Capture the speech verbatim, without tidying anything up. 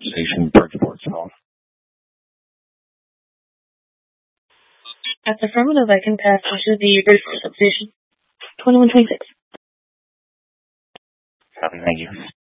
Substation, Bridgeport South. That's affirmative. I can pass into the Bridgeport Substation. twenty-one twenty-six. Copy, thank you.